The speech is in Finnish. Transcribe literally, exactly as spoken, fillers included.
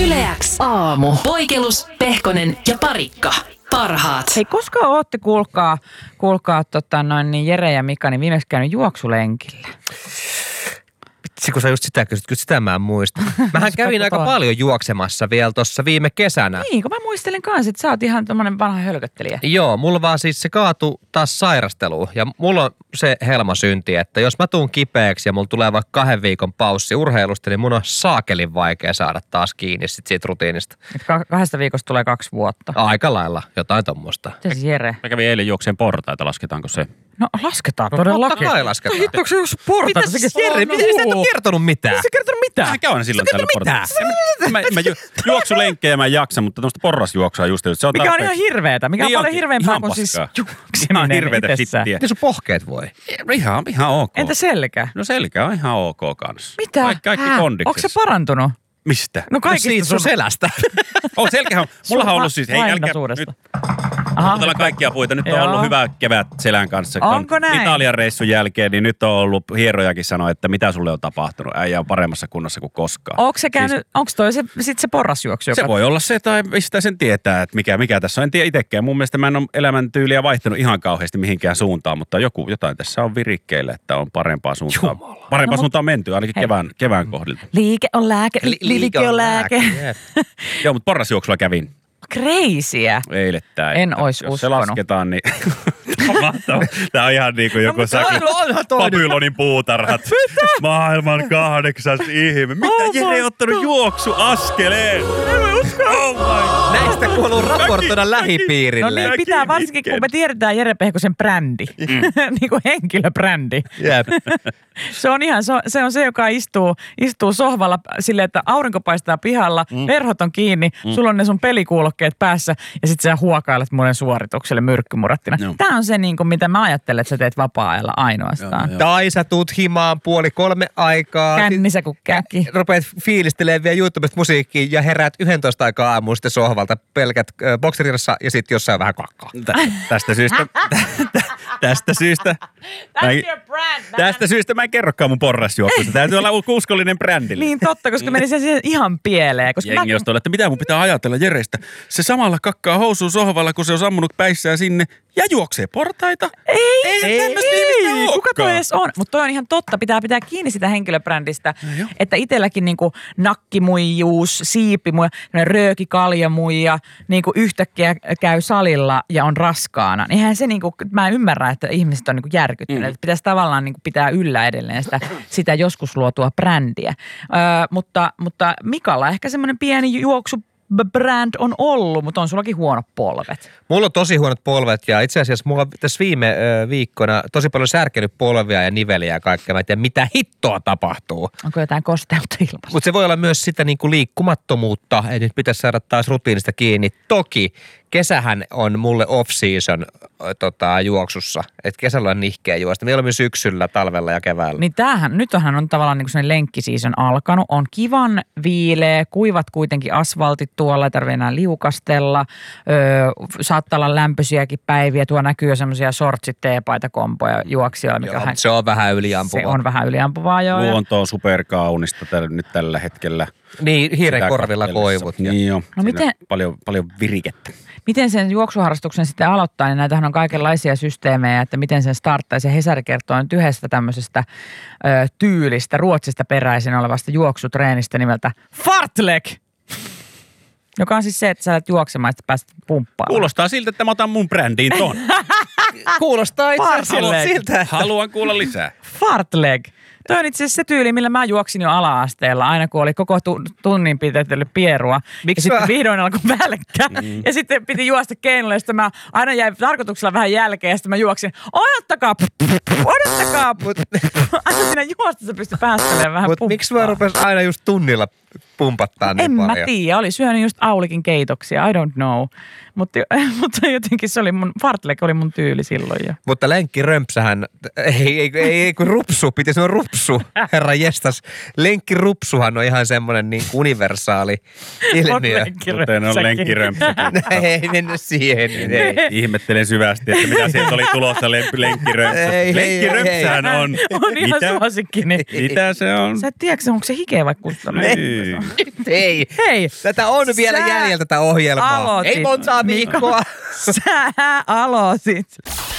Yle X aamu. Poikelus, Pehkonen ja Parikka. Parhaat. Hei, koska ootte, kuulkaa, kuulkaa tota noin, niin Jere ja Mika, niin viimeksi käynyt juoksulenkillä? Vitsi, kun sä just sitä kysyt, kyllä sitä mä en muista. Mähän kävin aika paljon juoksemassa vielä tuossa viime kesänä. Niin, kun mä muistelen kanssa, että sä oot ihan tommonen vanha hölköttelijä. Joo, mulla vaan siis se kaatui taas sairasteluun. Ja mulla on se helmasynti, että jos mä tuun kipeäksi ja mulla tulee vaikka kahden viikon paussi urheilusta, niin mun on saakelin vaikea saada taas kiinni sit siitä rutiinista. Ka- kahdesta viikosta tulee kaksi vuotta. Aika lailla, jotain tommoista. Mites Jere? Mä kävin eilen juokseen portaita, lasketaanko se? No lasketaan No, todellakin. totta kai lasketaan. Hittoiko se jos portaita? Mitä se Jere, mitä sä et ole kertonut mitään? Mitä sä kertonut mitään? Mä käyn silloin täällä mitään? portaita. Mä, mä ju, juoksulenkkejä mä en jaksa, mutta tämmöistä porrasjuoksua just. Se on Mikä on tarpeeksi. ihan hirveetä. Mikä on Niin paljon onkin. hirveämpää Ihan kuin siis paskaa. juokseminen Ihan hirveetä itsessään. shittiä. Miten sun pohkeet voi? Ihan, ihan ok. Entä selkä? No selkä on ihan ok kanssa. Mitä? Kaikki, kaikki Hä? kondiksessa. Onko se parantunut? Mistä? No No kaikista siitä sun selästä. Oh, selkähän, mullahan on ollut siis, hei älkää laihdunnasuudesta. nyt Aha. otellaan kaikkia puita. Nyt on Joo. ollut hyvä kevät selän kanssa. Onko näin? Italian reissun jälkeen, niin nyt on ollut, hierojakin sanoi, että mitä sulle on tapahtunut. Äijä on paremmassa kunnossa kuin koskaan. Onko se käynyt, siis, onko toi se, sit se porrasjuoksu? Joka... Se voi olla se, tai mistä sen tietää, että mikä, mikä tässä on. En tiedä itsekään. Mun mielestä mä en ole elämäntyyliä vaihtanut ihan kauheasti mihinkään suuntaan, mutta joku, jotain tässä on virikkeillä, että on parempaa suuntaan. Jumala. Parempaa No, suuntaan menty, ainakin hei. kevään, kevään kohdilta. Liike on lääke, li, li, liike on lääke. Jep. Joo, mutta porrasjuoksulla kävin Kreisiä. eilettäin. En ois Jos uskonut. se lasketaan, niin Tämä on ihan niin kuin joku mutta säky. no, onhan toi nyt. Babylonin puutarhat. Maailman kahdeksas ihme. Mitä Oh Jere my on ottanut juoksuaskeleen? Oh my. Näistä kuuluu raportoida lähipiirille. No niin, pitää varsinkin, kun me tiedetään Jere Pehkosen brändi. niin kuin henkilöbrändi. Jep. Se on ihan, se on se, on se joka istuu, istuu sohvalla silleen, että aurinko paistaa pihalla, mm. verhot on kiinni, mm. sulla on ne sun pelikuulokkeet päässä ja sit sä huokailet monen suoritukselle myrkkymurattina. Joo. Tää on se, niin kuin, mitä mä ajattelen, että sä teet vapaa-ajalla ainoastaan. Joo, Tai sä tuut himaan puoli kolme aikaa. Kännissä kuin käki. Rupeat fiilistelemään vielä YouTubesta musiikkiin ja heräät yksitoista aikaa aamuun sitten sohvalta pelkät äh, bokserirassa ja sitten jossain vähän kakkaa. Tä- Tästä syystä, tästä syystä, mä en- That's your brand, man. tästä syystä mä en kerrokaan mun porrasjuoksusta. Täytyy olla uskollinen brändille. Niin totta, koska meni se siihen ihan pieleen. Koska Jengi mä, jos tuolla, että mitä mun pitää ajatella Jerestä. Se samalla kakkaa housuun sohvalla, kun se on sammunut päissään sinne ja juoksee portaita. ei, Ei tämmöistä ihmistä kuka toi olekaan. edes on? Mutta toi on ihan totta, pitää pitää kiinni sitä henkilöbrändistä. joo. Että itselläkin niinku nakkimuijuus, siipimuija, röökikaljamuija niinku yhtäkkiä käy salilla ja on raskaana. Niin eihän se niinku, mä ymmärrän, että ihmiset on niinku järkyttyneet. Mm. Pitäisi tavallaan niinku pitää yllä edelleen sitä, sitä joskus luotua brändiä. Öö, mutta, mutta Mikalla ehkä semmoinen pieni juoksu brand on ollut, mutta on sullakin huonot polvet. Mulla on tosi huonot polvet ja itse asiassa mulla on tässä viime ö, viikkoina tosi paljon särkenyt polvia ja niveliä ja kaikkea. Mä en tiedä, mitä hittoa tapahtuu. Onko jotain kosteutta ilmassa? Mutta se voi olla myös sitä niin kuin liikkumattomuutta, että nyt pitäisi saada taas rutiinista kiinni. Toki kesähän on mulle off-season ö, tota, juoksussa. Että kesällä on nihkeä juosta. Mieluummin syksyllä, talvella ja keväällä. Niin tämähän, nyt onhan on tavallaan niin kuin sellainen lenkkisiison alkanut. On kivan viileä, kuivat kuitenkin asfaltit tuolla, ei tarvitse enää liukastella. Öö, saattaa olla lämpöisiäkin päiviä. Tuo näkyy jo semmoisia sortsit, teepaitakompoja juoksijoilla, mikä Joo, hän, se on vähän yliampuvaa. se on vähän yliampuvaa joo. ja- Luonto on superkaunista tällä, nyt tällä hetkellä. Niin, hiiren Sitä korvilla katsellessa. koivut. Ja... Niin jo. No miten- Paljon, paljon virikettä. Miten sen juoksuharrastuksen sitten aloittaa, niin näitähän on kaikenlaisia systeemejä, että miten sen starttaisi. Hesari kertoo nyt yhdestä tämmöisestä ö, tyylistä, Ruotsista peräisin olevasta juoksutreenistä nimeltä Fartlek, joka on siis se, että sä lähdet juoksemaan ja sitten pääset pumppaamaan. Kuulostaa siltä, että mä otan mun brändiin ton. Kuulostaa itse asiassa Fartlek. siltä, että... Haluan kuulla lisää. Fartlek. Toi on itse asiassa se tyyli, millä mä juoksin jo ala-asteella, aina kun oli koko tu- tunnin pitetellyt pierua. Miksi ja sitten mä- vihdoin alkoi välkkä. Mm. Ja sitten piti juosta keinolle, ja sitten mä aina jäin tarkoituksella vähän jälkeen, ja sitten mä juoksin, odottakaa, odottakaa. Aina siinä juosta se pystyi päästelemään vähän Mutta miksi mä rupes aina just tunnilla pumpattaa niin En paljon? mä tiedä, oli syönyt just Aulikin keitoksia, I don't know. Mutta, mutta jotenkin se oli mun, Fartlek oli mun tyyli silloin jo. Mutta lenkkirömpsähän, ei, ei, ei, ei kun rupsu, piti sanoa rupsu, herra jestas. Lenkkirupsuhan on ihan semmoinen niin kuin universaali ilmiö. Kuten on lenkkirömpsäkin. Ei mennä siihen, niin ei. Ihmettelen syvästi, että mitä sieltä oli tulossa len- lenkkirömpsä. Ei, ei, Lenkkirömpsähän ei, on. On ihan Mitä? suosikkini. Mitä se on? Sä et tiedätkö, onko se hikeä vai kustanut? Niin. Niin. Nyt ei. Hei, Tätä on vielä sä jäljellä tätä ohjelmaa. aloitit. Ei montaa viikkoa. Sä aloitit.